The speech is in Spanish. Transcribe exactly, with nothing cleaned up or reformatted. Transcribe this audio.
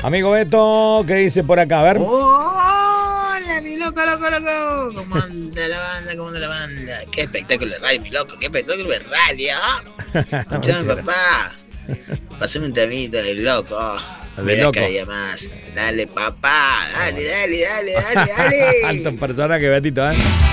Amigo Beto, ¿qué dice por acá? A ver. Hola, mi loco, loco, loco. ¿Cómo anda la banda? ¿Cómo anda la banda? Qué espectáculo de radio, mi loco. Qué espectáculo de radio. Escuchame, papá. Pasame un temita del loco. De Me das loco. cada día más. Dale, papá. Dale, dale, dale, dale, dale. Alto personaje, Betito, ¿eh?